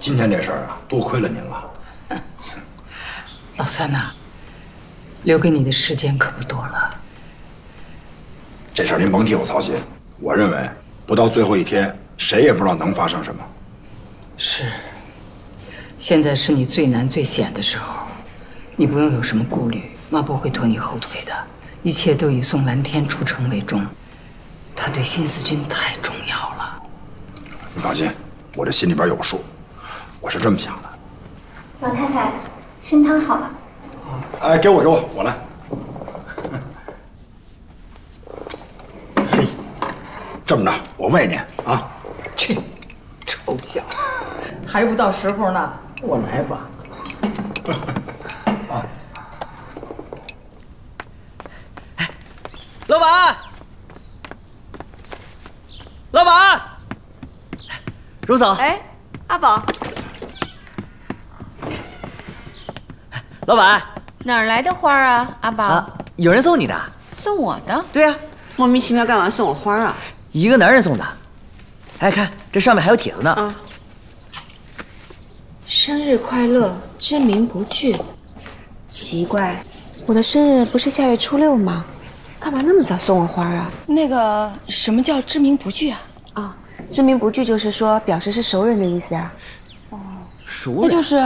今天这事儿啊，多亏了您了。 老三呐，留给你的时间可不多了。 这事儿您甭替我操心，我认为不到最后一天，谁也不知道能发生什么。 是，现在是你最难最险的时候，你不用有什么顾虑，妈不会拖你后腿的，一切都以宋蓝天出城为重。他对新四军太重要了。 你放心，我这心里边有数。我是这么想的。 老太太，参汤好了。 哎，给我，我来。嘿，这么着，我喂您啊。 去，臭小子，还不到时候呢，我来吧。 啊， 哎，老板，老板，如嫂， 哎，阿宝， 老板， 哪儿来的花啊？阿宝， 啊，有人送你的？ 送我的？ 对呀， 莫名其妙干嘛送我花啊？ 一个男人送的。哎，看这上面还有帖子呢。 啊，生日快乐，知名不惧。奇怪，我的生日不是下月初6吗？干嘛那么早送我花啊？ 那个什么叫知名不惧啊？ 啊，知名不惧就是说表示是熟人的意思啊。 熟人， 那就是